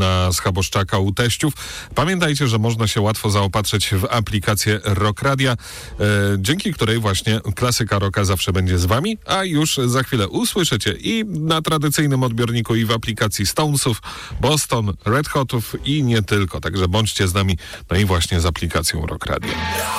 na Schaboszczaka u teściów. Pamiętajcie, że można się łatwo zaopatrzyć w aplikację Rock Radia, dzięki której właśnie klasyka rocka zawsze będzie z wami, a już za chwilę usłyszycie i na tradycyjnym odbiorniku, i w aplikacji Stonesów, Boston, Red Hotów i nie tylko. Także bądźcie z nami, no i właśnie z aplikacją Rock Radio.